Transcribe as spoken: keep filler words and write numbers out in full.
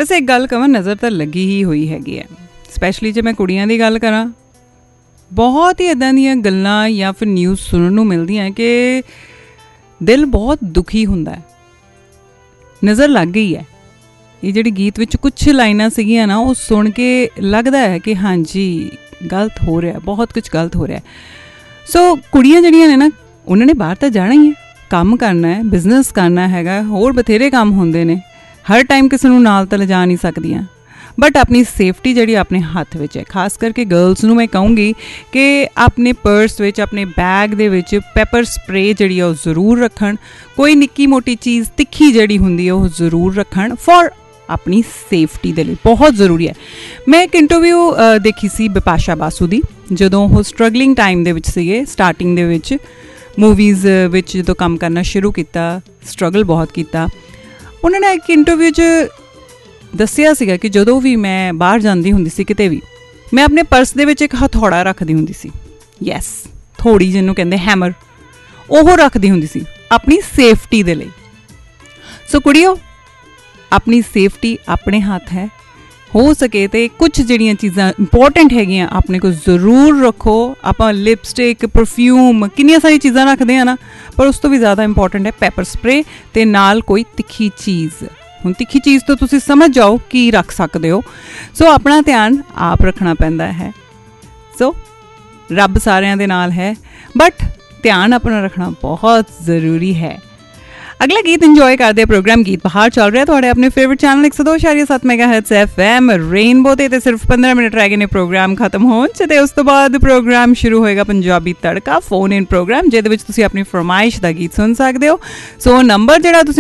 ਵੈਸੇ ਇੱਕ ਗੱਲ ਕਹਾਂ, ਨਜ਼ਰ ਤਾਂ ਲੱਗੀ ਹੀ ਹੋਈ ਹੈਗੀ ਹੈ, ਸਪੈਸ਼ਲੀ ਜੇ ਮੈਂ ਕੁੜੀਆਂ ਦੀ ਗੱਲ ਕਰਾਂ, ਬਹੁਤ ਹੀ ਇੱਦਾਂ ਦੀਆਂ ਗੱਲਾਂ ਜਾਂ ਫਿਰ ਨਿਊਜ਼ ਸੁਣਨ ਨੂੰ ਮਿਲਦੀਆਂ ਕਿ ਦਿਲ ਬਹੁਤ ਦੁਖੀ ਹੁੰਦਾ ਹੈ। ਨਜ਼ਰ ਲੱਗ ਗਈ ਹੈ। ਇਹ ਜਿਹੜੀ ਗੀਤ ਵਿੱਚ ਕੁਛ ਲਾਈਨਾਂ ਸੀਗੀਆਂ ਨਾ, ਉਹ ਸੁਣ ਕੇ ਲੱਗਦਾ ਹੈ ਕਿ ਹਾਂਜੀ ਗਲਤ ਹੋ ਰਿਹਾ, ਬਹੁਤ ਕੁਝ ਗਲਤ ਹੋ ਰਿਹਾ। ਸੋ ਕੁੜੀਆਂ ਜਿਹੜੀਆਂ ਨੇ ਨਾ, ਉਹਨਾਂ ਨੇ ਬਾਹਰ ਤਾਂ ਜਾਣਾ ਹੀ ਹੈ, ਕੰਮ ਕਰਨਾ ਹੈ, ਬਿਜ਼ਨਸ ਕਰਨਾ ਹੈਗਾ, ਹੋਰ ਬਥੇਰੇ ਕੰਮ ਹੁੰਦੇ ਨੇ, ਹਰ ਟਾਈਮ ਕਿਸੇ ਨੂੰ ਨਾਲ ਤਾਂ ਲਿਜਾ ਨਹੀਂ ਸਕਦੀਆਂ। ਬਟ ਆਪਣੀ ਸੇਫਟੀ ਜਿਹੜੀ ਆਪਣੇ ਹੱਥ ਵਿੱਚ ਹੈ। ਖਾਸ ਕਰਕੇ ਗਰਲਸ ਨੂੰ ਮੈਂ ਕਹੂੰਗੀ ਕਿ ਆਪਣੇ ਪਰਸ ਵਿੱਚ, ਆਪਣੇ ਬੈਗ ਦੇ ਵਿੱਚ ਪੈਪਰ ਸਪਰੇ ਜਿਹੜੀ ਆ ਉਹ ਜ਼ਰੂਰ ਰੱਖਣ। ਕੋਈ ਨਿੱਕੀ ਮੋਟੀ ਚੀਜ਼ ਤਿੱਖੀ ਜਿਹੜੀ ਹੁੰਦੀ ਹੈ ਉਹ ਜ਼ਰੂਰ ਰੱਖਣ ਫॉर ਆਪਣੀ ਸੇਫਟੀ ਦੇ ਲਈ, ਬਹੁਤ ਜ਼ਰੂਰੀ ਹੈ। ਮੈਂ ਇੱਕ ਇੰਟਰਵਿਊ ਦੇਖੀ ਸੀ ਬਿਪਾਸ਼ਾ ਬਾਸੂ ਦੀ, ਜਦੋਂ ਉਹ ਸਟਰਗਲਿੰਗ ਟਾਈਮ ਦੇ ਵਿੱਚ ਸੀਗੇ, ਸਟਾਰਟਿੰਗ ਦੇ ਵਿੱਚ ਮੂਵੀਜ਼ ਵਿੱਚ ਜਦੋਂ ਕੰਮ ਕਰਨਾ ਸ਼ੁਰੂ ਕੀਤਾ, ਸਟਰਗਲ ਬਹੁਤ ਕੀਤਾ। ਉਹਨਾਂ ਨੇ ਇੱਕ ਇੰਟਰਵਿਊ 'ਚ ਦੱਸਿਆ ਸੀਗਾ ਕਿ ਜਦੋਂ ਵੀ ਮੈਂ ਬਾਹਰ ਜਾਂਦੀ ਹੁੰਦੀ ਸੀ ਕਿਤੇ ਵੀ, ਮੈਂ ਆਪਣੇ ਪਰਸ ਦੇ ਵਿੱਚ ਇੱਕ ਹਥੌੜਾ ਰੱਖਦੀ ਹੁੰਦੀ ਸੀ। ਯੈਸ, ਥੋੜੀ ਜਿਹਨੂੰ ਕਹਿੰਦੇ ਹੈਮਰ, ਉਹ ਰੱਖਦੀ ਹੁੰਦੀ ਸੀ ਆਪਣੀ ਸੇਫਟੀ ਦੇ ਲਈ। ਸੋ ਕੁੜੀਓ, ਆਪਣੀ ਸੇਫਟੀ ਆਪਣੇ ਹੱਥ ਹੈ। ਹੋ ਸਕੇ ਤੇ ਕੁਝ ਜਿਹੜੀਆਂ ਚੀਜ਼ਾਂ ਇੰਪੋਰਟੈਂਟ ਹੈਗੀਆਂ ਆਪਣੇ ਕੋਲ ਜ਼ਰੂਰ ਰੱਖੋ। ਆਪਾਂ ਲਿਪਸਟਿਕ, ਪਰਫਿਊਮ, ਕਿੰਨੀਆਂ ਸਾਰੀਆਂ ਚੀਜ਼ਾਂ ਰੱਖਦੇ ਹਾਂ ਨਾ, ਪਰ ਉਸ ਤੋਂ ਵੀ ਜ਼ਿਆਦਾ ਇੰਪੋਰਟੈਂਟ ਹੈ ਪੈਪਰ ਸਪਰੇ ਅਤੇ ਨਾਲ ਕੋਈ ਤਿੱਖੀ ਚੀਜ਼। ਹੁਣ ਤਿੱਖੀ ਚੀਜ਼ ਤੋਂ ਤੁਸੀਂ ਸਮਝ ਜਾਓ ਕੀ ਰੱਖ ਸਕਦੇ ਹੋ। ਸੋ ਆਪਣਾ ਧਿਆਨ ਆਪ ਰੱਖਣਾ ਪੈਂਦਾ ਹੈ। ਸੋ ਰੱਬ ਸਾਰਿਆਂ ਦੇ ਨਾਲ ਹੈ, ਬਟ ਧਿਆਨ ਆਪਣਾ ਰੱਖਣਾ ਬਹੁਤ ਜ਼ਰੂਰੀ ਹੈ। ਅਗਲਾ ਗੀਤ ਇੰਜੋਏ ਕਰਦੇ। ਪ੍ਰੋਗਰਾਮ ਗੀਤ ਬਹਾਰ ਚੱਲ ਰਿਹਾ ਤੁਹਾਡੇ ਆਪਣੇ ਫੇਵਰਟ ਚੈਨਲ ਇੱਕ ਸੌ ਦੋ ਇਸ਼ਾਰੀਆ ਸੱਤ ਮੈਗਾਹਰਟਜ਼ ਐਫ ਐਮ ਰੇਨਬੋ 'ਤੇ। ਸਿਰਫ ਪੰਦਰਾਂ ਮਿੰਟ ਰਹਿ ਗਏ ਨੇ ਪ੍ਰੋਗਰਾਮ ਖਤਮ ਹੋਣ 'ਚ, ਅਤੇ ਉਸ ਤੋਂ ਬਾਅਦ ਪ੍ਰੋਗਰਾਮ ਸ਼ੁਰੂ ਹੋਏਗਾ ਪੰਜਾਬੀ ਤੜਕਾ ਫੋਨ ਇਨ ਪ੍ਰੋਗਰਾਮ, ਜਿਹਦੇ ਵਿੱਚ ਤੁਸੀਂ ਆਪਣੀ ਫਰਮਾਇਸ਼ ਦਾ ਗੀਤ ਸੁਣ ਸਕਦੇ ਹੋ। ਸੋ ਨੰਬਰ ਜਿਹੜਾ ਤੁਸੀਂ